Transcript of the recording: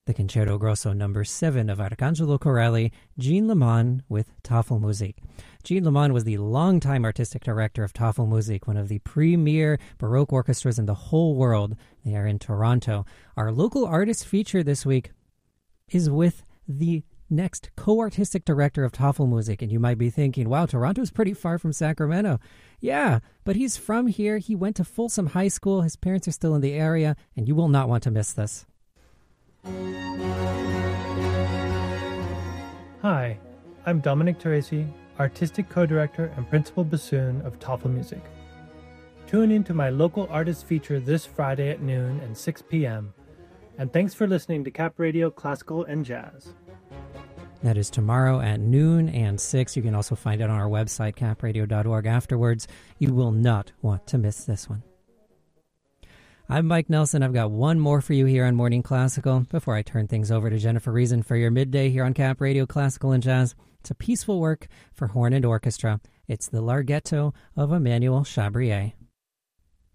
the Concerto Grosso No. 7 of Arcangelo Corelli, Jean Leman with Tafelmusik. Jean Leman was the longtime artistic director of Tafelmusik, one of the premier Baroque orchestras in the whole world. They are in Toronto. Our local artist feature this week is with the next co-artistic director of Tafelmusik. And you might be thinking, wow, Toronto's pretty far from Sacramento. Yeah, but he's from here. He went to Folsom High School. His parents are still in the area, and you will not want to miss this. Hi, I'm Dominic Teresi, artistic co-director and principal bassoon of Tafelmusik. Tune in to my local artist feature this Friday at noon and 6 p.m. And thanks for listening to Cap Radio Classical and Jazz. That is tomorrow at noon and 6. You can also find it on our website, capradio.org, afterwards. You will not want to miss this one. I'm Mike Nelson. I've got one more for you here on Morning Classical before I turn things over to Jennifer Reason for your midday here on Cap Radio Classical and Jazz. It's a peaceful work for horn and orchestra. It's the Larghetto of Emmanuel Chabrier.